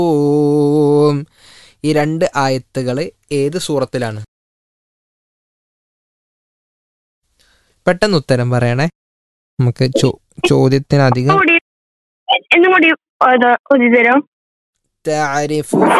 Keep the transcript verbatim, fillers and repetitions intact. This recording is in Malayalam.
ഈ രണ്ട് ആയത്തുകൾ ഏത് സൂറത്തിലാണ്? പെട്ടെന്ന് ഉത്തരം പറയണേ. നമുക്ക് ചോദ്യത്തിനധികം എന്നും കൂടി ഒരു തരം. تعرف